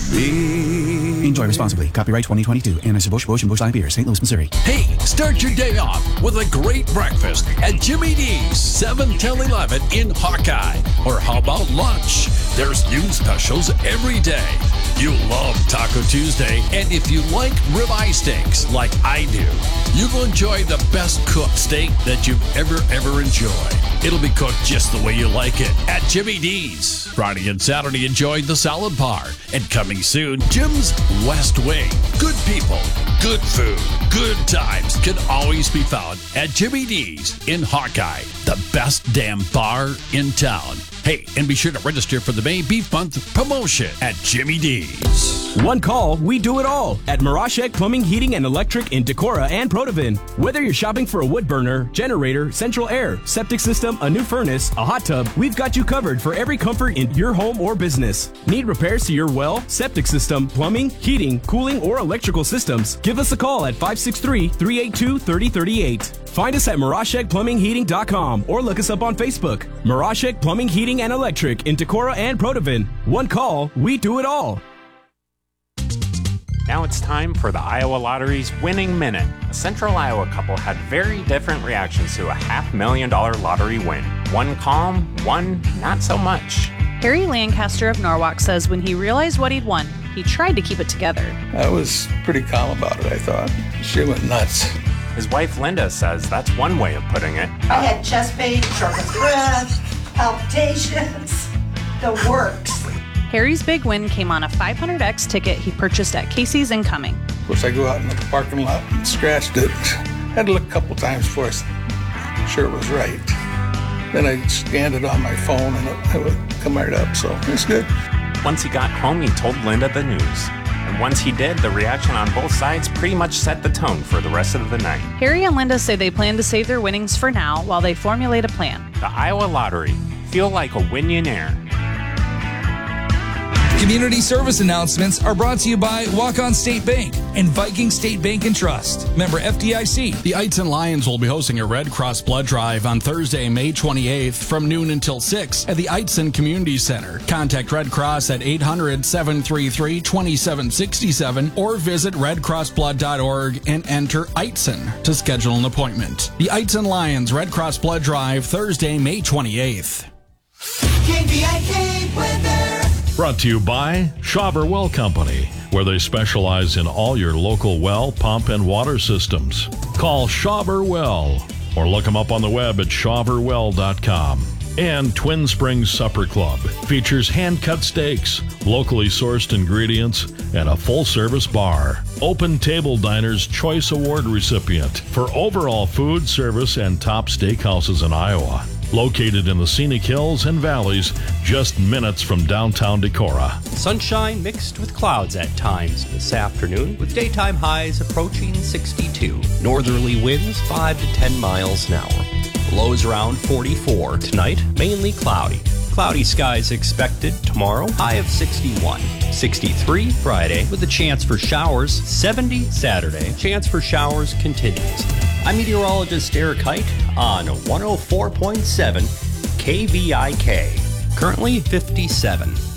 Enjoy responsibly. Copyright 2022. Anheuser-Busch, Busch, and Busch Light Beer, St. Louis, Missouri. Hey, start your day off with a great breakfast at Jimmy D's, 7 till 11 in Hawkeye. Or how about lunch? There's new specials every day. You love Taco Tuesday, and if you like ribeye steaks like I do, you will enjoy the best cooked steak that you've ever enjoyed. It'll be cooked just the way you like it at Jimmy D's. Friday and Saturday, enjoy the salad bar. And coming soon, Jim's West Wing. Good people, good food, good times can always be found at Jimmy D's in Hawkeye, the best damn bar in town. Hey, and be sure to register for the May Beef Month promotion at Jimmy D's. One call, we do it all at Mirashek Plumbing, Heating, and Electric in Decorah and Protivin. Whether you're shopping for a wood burner, generator, central air, septic system, a new furnace, a hot tub, we've got you covered for every comfort in your home or business. Need repairs to your well, septic system, plumbing, heating, cooling, or electrical systems? Give us a call at 563-382-3038. Find us at MirashekPlumbingHeating.com or look us up on Facebook. Mirashek Plumbing, Heating, and Electric in Decorah and Protivin. One call, we do it all. Now it's time for the Iowa Lottery's Winning Minute. A Central Iowa couple had very different reactions to a $500,000 lottery win. One calm, one not so much. Harry Lancaster of Norwalk says when he realized what he'd won, he tried to keep it together. I was pretty calm about it, I thought. She went nuts. His wife Linda says that's one way of putting it. I had chest pain, shortness of breath, palpitations, the works. Harry's big win came on a 500X ticket he purchased at Casey's in Cumming. Of course, I go out in the parking lot and scratched it. Had to look a couple times before I was sure it was right. Then I scanned it on my phone and it would come right up, so it's good. Once he got home, he told Linda the news. And once he did, the reaction on both sides pretty much set the tone for the rest of the night. Harry and Linda say they plan to save their winnings for now while they formulate a plan. The Iowa Lottery. Feel like a Winionaire. Community service announcements are brought to you by Walk-On State Bank and Viking State Bank and Trust. Member FDIC. The Eitzen Lions will be hosting a Red Cross blood drive on Thursday, May 28th from noon until 6 at the Eitzen Community Center. Contact Red Cross at 800-733-2767 or visit redcrossblood.org and enter Eitzen to schedule an appointment. The Eitzen Lions Red Cross blood drive Thursday, May 28th. KVIK weather. Brought to you by Shawver Well Company, where they specialize in all your local well, pump, and water systems. Call Shawver Well or look them up on the web at shawverwell.com. And Twin Springs Supper Club features hand-cut steaks, locally sourced ingredients, and a full-service bar. Open Table Diner's Choice Award recipient for overall food, service, and top steakhouses in Iowa. Located in the scenic hills and valleys, just minutes from downtown Decorah. Sunshine mixed with clouds at times this afternoon, with daytime highs approaching 62. Northerly winds 5 to 10 miles an hour. Lows around 44 tonight, mainly cloudy. Cloudy skies expected tomorrow, high of 61. 63 Friday with a chance for showers. 70 Saturday, chance for showers continues. I'm meteorologist Eric Height on 104.7 KVIK. Currently 57.